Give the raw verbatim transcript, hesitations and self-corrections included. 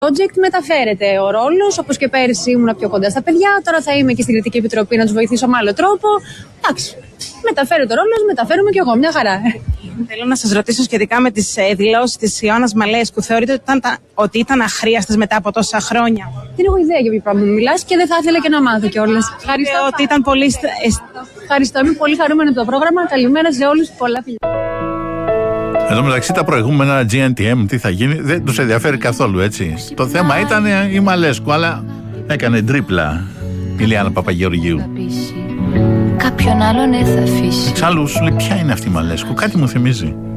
project μεταφέρεται ο ρόλος, όπως και πέρυσι ήμουν πιο κοντά στα παιδιά, τώρα θα είμαι και στην Κριτική Επιτροπή να τους βοηθήσω με άλλο τρόπο. Εντάξει, μεταφέρεται ο ρόλος, μεταφέρομαι κι εγώ, μια χαρά. Θέλω να σας ρωτήσω σχετικά με τις δηλώσεις της Ιωάννας Μαλέσκου. Θεωρείτε ότι ήταν, ότι ήταν αχρίαστες μετά από τόσα χρόνια? Δεν έχω ιδέα για ποιο πράγμα μου μιλάς και δεν θα ήθελα και να μάθω κιόλας. Ευχαριστώ. Ότι ήταν πολύ... Ευχαριστώ, είμαι πολύ χαρούμενη από το πρόγραμμα. Καλημέρα σε όλους, πολλά φιλιά. Εν τω μεταξύ τα προηγούμενα τζι εν τι εμ τι θα γίνει δεν τους ενδιαφέρει καθόλου, έτσι. Το θέμα ήταν η Μαλέσκου, αλλά έκανε τρίπλα η Λιάννα Παπαγεωργίου. Κάποιον άλλον θα αφήσει. Εξάλλου σου λέει ποια είναι αυτή η Μαλέσκου, κάτι μου θυμίζει.